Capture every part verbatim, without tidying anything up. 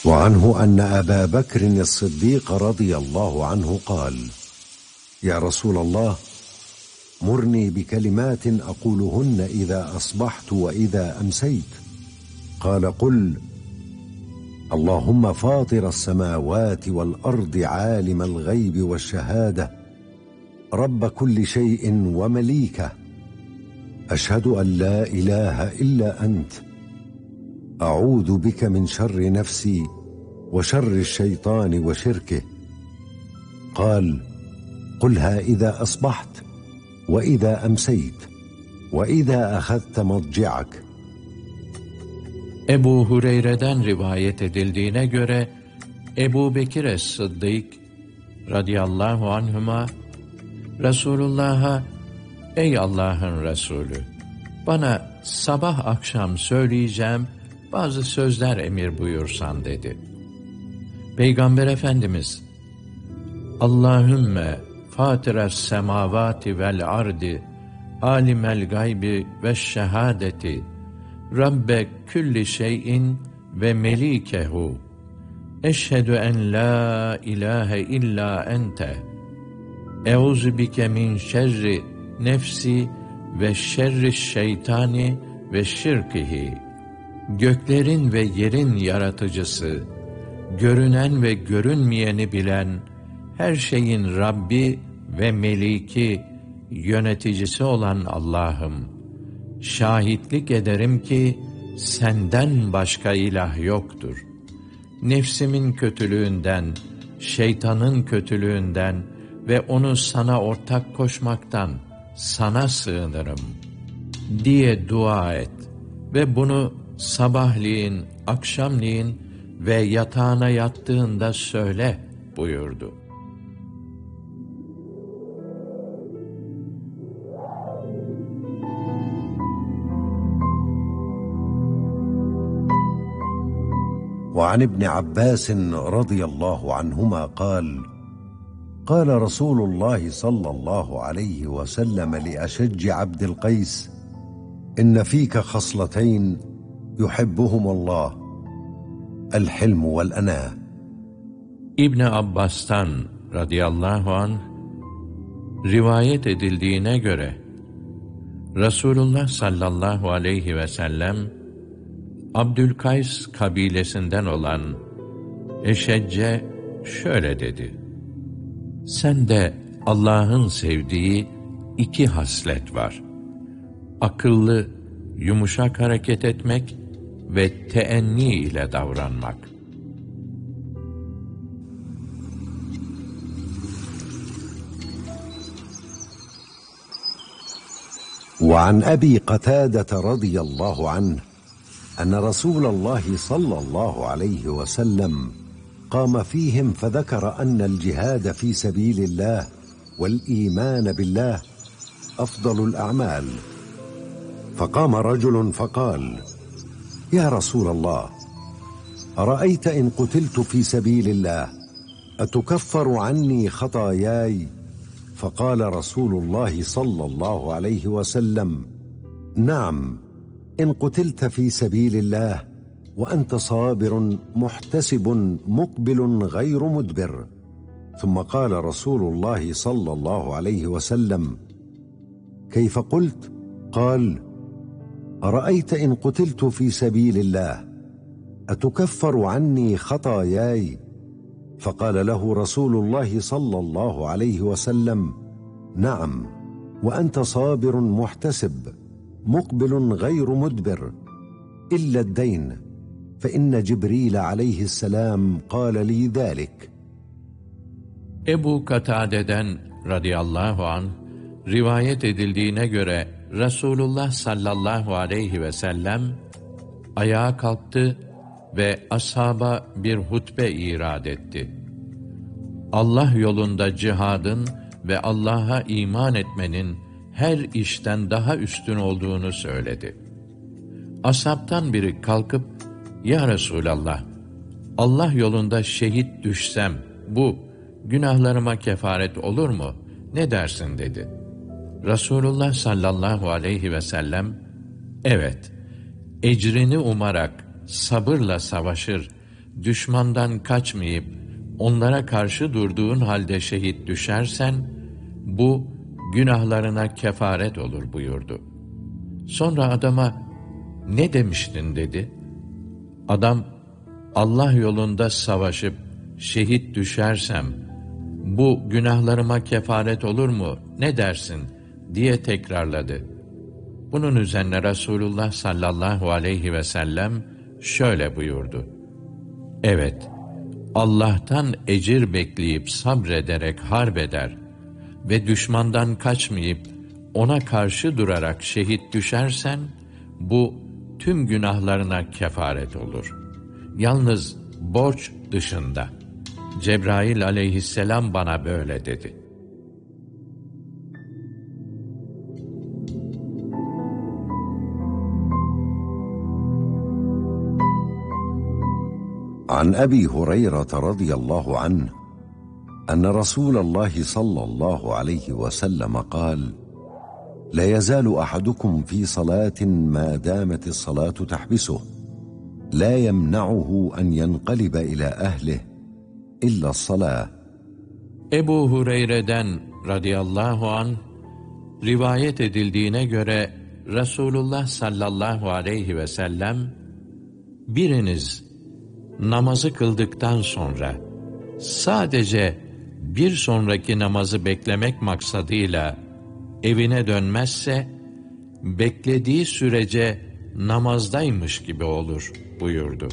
وعنه أن أبا بكر الصديق رضي الله عنه قال: يا رسول الله، مرني بكلمات أقولهن إذا أصبحت وإذا أمسيت. قال: قل: اللهم فاطر السماوات والأرض عالم الغيب والشهادة رب كل شيء ومليكه، أشهد أن لا إله إلا أنت، أعوذ بك من شر نفسي وشر الشيطان وشركه. قال: قلها إذا أصبحت وإذا أمسيت وإذا أخذت مضجعك. Ebu Hureyre'den rivayet edildiğine göre Ebu Bekir es-Sıddık radıyallahu anhuma Resulullah'a, ey Allah'ın Resulü, bana sabah akşam söyleyeceğim bazı sözler emir buyursan dedi. Peygamber Efendimiz, Allahümme fatiras semavati vel ardi alimel gaybi ve şehadeti Rabbe külli şeyin ve melikehu eşhedü en la ilahe illa ente euzu bike min şerri nefsi ve şerri şeytani ve şirkihi. Göklerin ve yerin yaratıcısı, görünen ve görünmeyeni bilen, her şeyin Rabbi ve Meliki, yöneticisi olan Allah'ım, şahitlik ederim ki senden başka ilah yoktur. Nefsimin kötülüğünden, şeytanın kötülüğünden ve onu sana ortak koşmaktan sana sığınırım diye dua et ve bunu sabahleyin, akşamleyin ve yatağına yattığında söyle buyurdu. وعن ابن عباس رضي الله عنهما قال: قال رسول الله صلى الله عليه وسلم لأشج عبد القيس: إن فيك خصلتين يحبهم الله الحلم والأناة. İbn Abbas'tan radıyallahu anh rivayet edildiğine göre Resulullah sallallahu aleyhi ve sellem Abdülkays kabilesinden olan Eşecce şöyle dedi: sende Allah'ın sevdiği iki haslet var. Akıllı, yumuşak hareket etmek ve teenni ile davranmak. وعن أبي قتادة رضي الله عنه أن رسول الله صلى الله عليه وسلم قام فيهم فذكر أن الجهاد في سبيل الله والإيمان بالله أفضل الأعمال، فقام رجل فقال: يا رسول الله، أرأيت إن قتلت في سبيل الله أتكفر عني خطاياي؟ فقال رسول الله صلى الله عليه وسلم: نعم، إن قتلت في سبيل الله وأنت صابر محتسب مقبل غير مدبر. ثم قال رسول الله صلى الله عليه وسلم: كيف قلت؟ قال: أرأيت إن قتلت في سبيل الله أتكفر عني خطاياي؟ فقال له رسول الله صلى الله عليه وسلم: نعم، وأنت صابر محتسب مقبل غير مدبر إلا الدين، فإن جبريل عليه السلام قال لي ذلك. Ebu Katade'den radıyallahu anh rivayet edildiğine göre Resulullah sallallahu aleyhi ve sellem ayağa kalktı ve ashaba bir hutbe irad etti. Allah yolunda cihadın ve Allah'a iman etmenin her işten daha üstün olduğunu söyledi. Ashabtan biri kalkıp, ya Resulallah, Allah yolunda şehit düşsem bu günahlarıma kefaret olur mu? Ne dersin dedi. Resulullah sallallahu aleyhi ve sellem, evet, ecrini umarak sabırla savaşır düşmandan kaçmayıp onlara karşı durduğun halde şehit düşersen, bu günahlarına kefaret olur buyurdu. Sonra adama, ne demiştin dedi. Adam, Allah yolunda savaşıp şehit düşersem, bu günahlarıma kefaret olur mu, ne dersin diye tekrarladı. Bunun üzerine Resulullah sallallahu aleyhi ve sellem şöyle buyurdu. Evet, Allah'tan ecir bekleyip sabrederek harbeder ve düşmandan kaçmayıp ona karşı durarak şehit düşersen, bu tüm günahlarına kefaret olur. Yalnız borç dışında. Cebrail aleyhisselam bana böyle dedi. عن أبي هريرة رضي الله عنه أن رسول الله صلى الله عليه وسلم قال: لا يزال أحدكم في صلاة ما دامت الصلاة تحبسه لا يمنعه أن ينقلب إلى أهله إلا الصلاة. Ebu Hureyre'den radıyallahu anh rivayet edildiğine göre Resulullah sallallahu aleyhi ve sellem, biriniz namazı kıldıktan sonra sadece bir sonraki namazı beklemek maksadıyla evine dönmezse, beklediği sürece namazdaymış gibi olur buyurdu.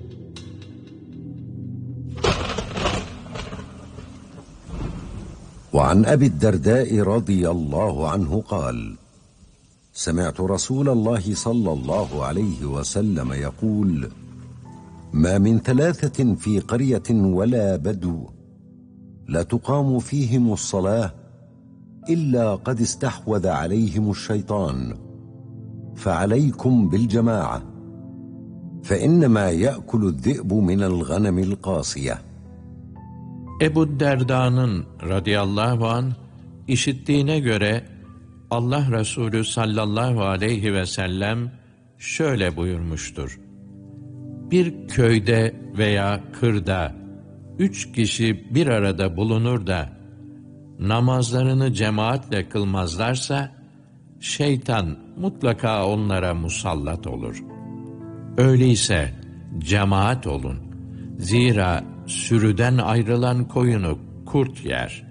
وعن أبي الدرداء رضي الله عنه قال: سمعت رسول الله صلى الله عليه وسلم يقول: ما من ثلاثة في قرية ولا بدو لا تقام فيهم الصلاة إلا قد استحوذ عليهم الشيطان، فعليكم بالجماعة، فإنما يأكل الذئب من الغنم القاصية. Ebu Derda'nın radıyallahu anh işittiğine göre Allah Resulü sallallahu aleyhi ve sellem şöyle buyurmuştur. Bir köyde veya kırda üç kişi bir arada bulunur da namazlarını cemaatle kılmazlarsa, şeytan mutlaka onlara musallat olur. Öyleyse cemaat olun. Zira sürüden ayrılan koyunu kurt yer.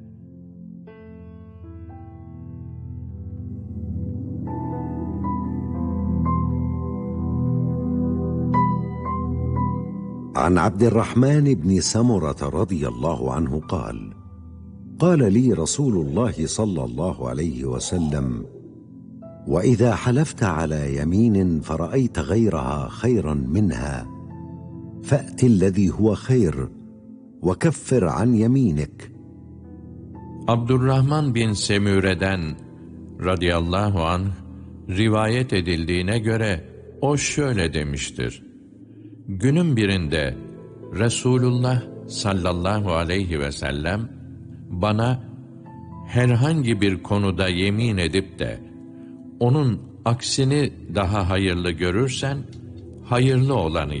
عن عبد الرحمن بن سمرة رضي الله عنه قال: قال لي رسول الله صلى الله عليه وسلم: وإذا حلفت على يمين فرأيت غيرها خيرا منها فأت الذي هو خير وكفر عن يمينك. Abdurrahman bin Semüre'den radıyallahu anh rivayet edildiğine göre o şöyle demiştir. Günün birinde Resulullah sallallahu aleyhi ve sellem bana herhangi bir konuda yemin edip de onun aksini daha hayırlı görürsen hayırlı olanı